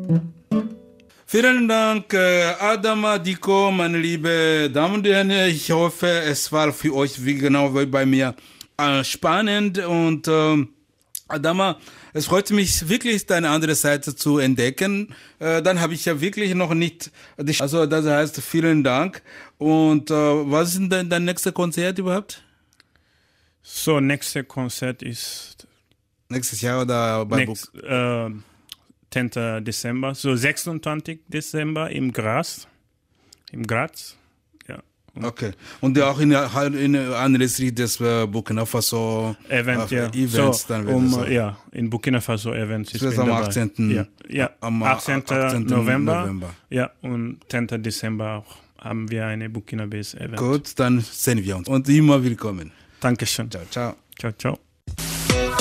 Vielen Dank, Adama Diko, meine liebe Damen und Herren. Ich hoffe, es war für euch wie genau wie bei mir spannend. Und Adama, es freut mich wirklich, deine andere Seite zu entdecken. Dann habe ich ja wirklich noch nicht, also das heißt, vielen Dank. Und was ist denn dein nächstes Konzert überhaupt? So, nächstes Konzert ist Nächstes Jahr oder bei 10. Dezember, so 26. Dezember im Graz. Ja. Okay. Und auch in anlässlich des Burkina Faso Events so, dann so. Ja, in Burkina Faso Events. Das ist am 18. Am 18. November. Ja, und 10. Dezember auch haben wir eine Burkina Faso Event. Gut, dann sehen wir uns. Und immer willkommen. Dankeschön. Ciao, ciao. Ciao, ciao.